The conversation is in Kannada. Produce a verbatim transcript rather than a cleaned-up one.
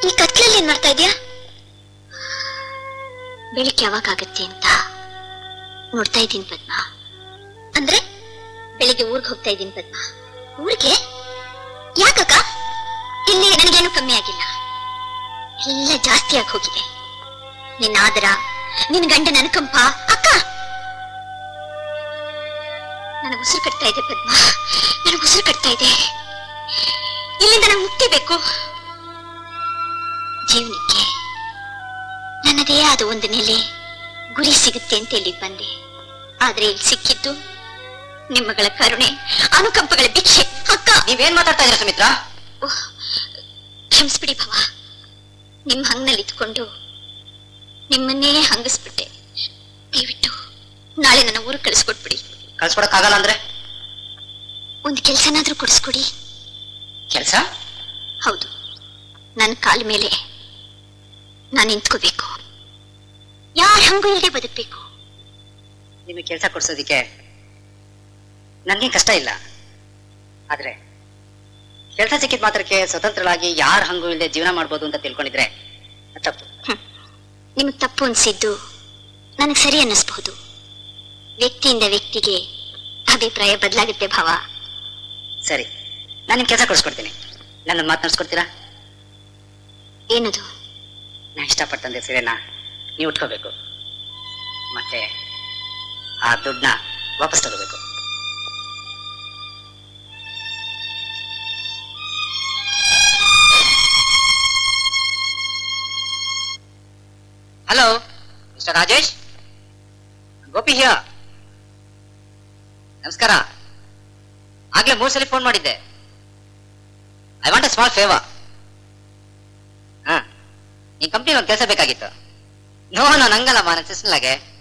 ಈ ಕತ್ಲಲ್ಲಿ ಏನ್ ಮಾಡ್ತಾ ಇದೀಯಾ? ಬೆಳಿಗ್ಗೆ ಯಾವಾಗ ಆಗತ್ತೆ ಅಂತ ನೋಡ್ತಾ ಇದ್ದೀನಿ ಪದ್ಮ. ಅಂದ್ರೆ ಬೆಳಿಗ್ಗೆ ಊರ್ಗ್ ಹೋಗ್ತಾ ಇದ್ದೀನಿ ಪದ್ಮ. ಊರಿಗೆ ಯಾಕಕ್ಕ? ಇಲ್ಲಿ ನನಗೇನು ಕಮ್ಮಿ ಆಗಿಲ್ಲ, ಎಲ್ಲ ಜಾಸ್ತಿ ಆಗಿ ಹೋಗಿದೆ. ನಿನ್ನ ಆದರ, ನಿನ್ ಗಂಡನ ಅನುಕಂಪ ಅಕ್ಕ ನನಗೆ ಉಸಿರು ಕಟ್ತಾ ಇದೆ ಪದ್ಮ, ನನಗೆ ಉಸಿರು ಕಟ್ತಾ ಇದೆ. ಇಲ್ಲಿಂದ ನನಗೆ ಮುಕ್ತಿ ಬೇಕು. ಜೀವನಕ್ಕೆ ನನ್ನದೇ ಆದ ಒಂದು ನೆಲೆ ಗುರಿ ಸಿಗುತ್ತೆ ಅಂತ ಇಲ್ಲಿ ಬಂದೆ. ಆದ್ರೆ ಇಲ್ಲಿ ಸಿಕ್ಕಿದ್ದು ನಿಮ್ಮಗಳ ಕರುಣೆ, ಅನುಕಂಪಗಳ ಭಿಕ್ಷೆ. ಅಕ್ಕ ನೀವೇನ್ ಮಾತಾಡ್ತಾ ಇದ್ದೀರಾ ಸುಮಿತ್ರಾ? ಕ್ಷಮಿಸ್ಬಿಡಿ ಭಾವ, ನಿಮ್ ಹಂಗ್ನಲ್ಲಿ ಇದ್ಕೊಂಡು ನಿಮ್ಮನ್ನೇ ಹಂಗಿಸ್ಬಿಟ್ಟೆ. ದಯವಿಟ್ಟು ನಾಳೆ ನನ್ನ ಊರಿಗೆ ಕಳಿಸ್ಕೊಟ್ಬಿಡಿ. ಕಳ್ಸ್ಕೊಡಕ್ಕಾಗಲ್ಲ ಅಂದ್ರೆ ಒಂದು ಕೆಲ್ಸನಾದ್ರೂ ಕೊಡಿಸ್ಕೊಡಿ. ಕೆಲಸ? ಹೌದು, ನನ್ನ ಕಾಲ ಮೇಲೆ ನಾನು ನಿಂತ್ಕೋಬೇಕು, ಯಾರ ಹಂಗೂ ಇಲ್ಲದೆ ಬದುಕಬೇಕು. ನಿಮಗೆ ಕೆಲಸ ಕೊಡ್ಸೋದಿಕ್ಕೆ ನನ್ಗೆ ಕಷ್ಟ ಇಲ್ಲ, ಆದ್ರೆ ಕೆಲಸ ಸಿಕ್ಕಿದ ಮಾತ್ರಕ್ಕೆ ಸ್ವತಂತ್ರವಾಗಿ ಯಾರ ಹಂಗೂ ಇಲ್ಲದೆ ಜೀವನ ಮಾಡ್ಬೋದು ಅಂತ ತಿಳ್ಕೊಂಡಿದ್ರೆ ತಪ್ಪು. ನಿಮಗ್ ತಪ್ಪು ಅನ್ಸಿದ್ದು ನನಗೆ ಸರಿ ಅನ್ನಿಸ್ಬಹುದು. ವ್ಯಕ್ತಿಯಿಂದ ವ್ಯಕ್ತಿಗೆ ಅಭಿಪ್ರಾಯ ಬದಲಾಗುತ್ತೆ ಭಾವ. ಸರಿ, ನಾನು ನಿಮ್ ಕೆಲಸ ಕೊಡಿಸ್ಕೊಡ್ತೀನಿ. ನನ್ನ ಮಾತನಾಡ್ಸ್ಕೊಡ್ತೀರಾ? ಏನದು? ನಾ ಇಷ್ಟಪಟ್ಟಂತೆ ಸೀರೆನ ನೀವು ಉಟ್ಕೋಬೇಕು, ಮತ್ತೆ ಆ ದುಡ್ಡನ್ನ ವಾಪಸ್ ತಗೋಬೇಕು. Hello mister Rajesh, Gopi here. ನಮಸ್ಕಾರ. ಆಗ್ಲೇ ಮೂರು ಸಲ ಫೋನ್ ಮಾಡಿದ್ದೆ. I want A small favour. ಹಾ, ಈ ಕಂಪ್ನಿ ಒಂದು ಕೆಲಸ ಬೇಕಾಗಿತ್ತು. ನೋ ನಾನು ಹಂಗಲ್ಲಮ್ಮ, ನನ್ನ ಸಿಸ್ಟರ್ಲಾಗೆ